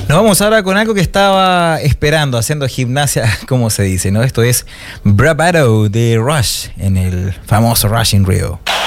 Nos vamos ahora con algo que estaba esperando, haciendo gimnasia, como se dice, ¿no? Esto es Bravado de Rush, en el famoso Rush in Rio.